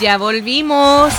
Ya volvimos.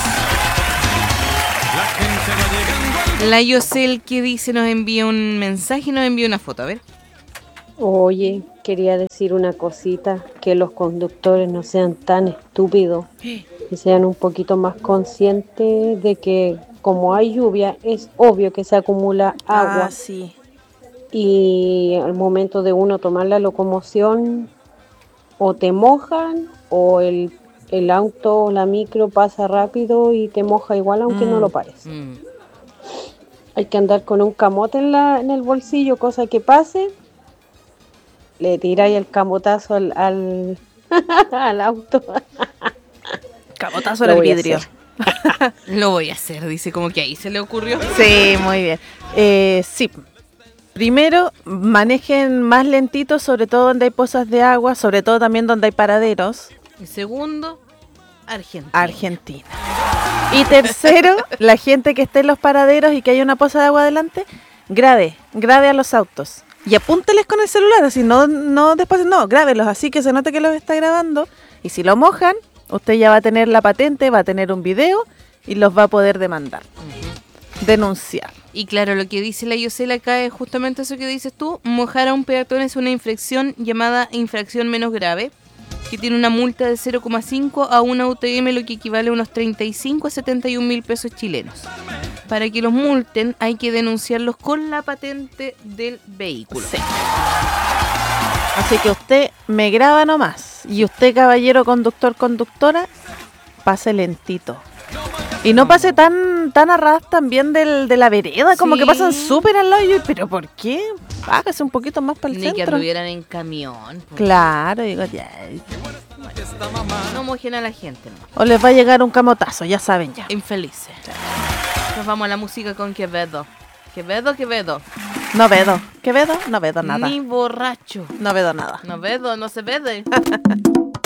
La Yosel que dice, nos envía un mensaje y nos envía una foto, a ver. Oye, quería decir una cosita, que los conductores no sean tan estúpidos, que sean un poquito más conscientes de que como hay lluvia, es obvio que se acumula agua. Ah, sí. Y al momento de uno tomar la locomoción, o te mojan, o el auto o la micro pasa rápido y te moja igual aunque no lo pares. Hay que andar con un camote en el bolsillo, cosa que pase, le tiráis el camotazo al auto. Camotazo en el vidrio. Lo voy a hacer, dice, como que ahí se le ocurrió. Sí, muy bien. Sí. Primero, manejen más lentito, sobre todo donde hay pozas de agua, sobre todo también donde hay paraderos. Y segundo, Argentina. Y tercero, la gente que esté en los paraderos y que haya una poza de agua adelante, grabe a los autos. Y apúnteles con el celular, así no después, no, grábelos, así que se note que los está grabando. Y si lo mojan, usted ya va a tener la patente, va a tener un video y los va a poder demandar. Denunciar. Y claro, lo que dice la Yosel acá es justamente eso que dices tú. Mojar a un peatón es una infracción llamada infracción menos grave, que tiene una multa de 0,5 a una UTM, lo que equivale a unos 35 a 71 mil pesos chilenos. Para que los multen hay que denunciarlos con la patente del vehículo. Sí. Así que usted me graba nomás. Y usted, caballero conductor, conductora, pase lentito. Y no pase tan a ras también de la vereda, como que pasan súper al lado. ¿Pero por qué? Hágase un poquito más para el Ni centro. que anduvieran en camión. Claro, digo, ya. No mojen a la gente, ¿no? O les va a llegar un camotazo, ya saben ya. Infelices. Nos vamos a la música con Quevedo. Quevedo. No vedo. ¿Qué vedo? No vedo nada. Ni borracho. No vedo nada. No vedo, no se vede.